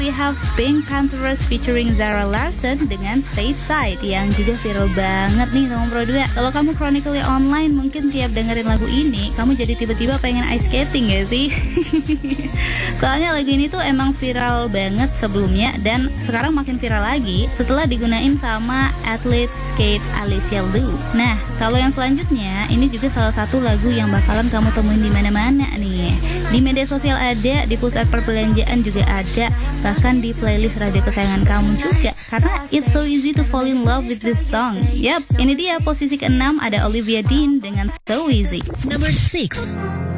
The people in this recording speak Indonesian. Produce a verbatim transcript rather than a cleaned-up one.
We have Pink Panthers featuring Zara Larsson dengan Stateside yang juga viral banget nih sama Pro dua. Kalau kamu chronically online, mungkin tiap dengerin lagu ini kamu jadi tiba-tiba pengen ice skating gak sih? Soalnya lagu ini tuh emang viral banget sebelumnya dan sekarang makin viral lagi setelah digunain sama atlet skate Alicia Liu. Nah, kalau yang selanjutnya ini juga salah satu lagu yang bakalan kamu temuin di mana-mana nih. Di media sosial ada, di pusat perbelanjaan juga ada, bahkan di playlist radio kesayangan kamu juga. Karena it's so easy to fall in love with this song. Yap, ini dia posisi keenam ada Olivia Dean dengan So Easy. Number six.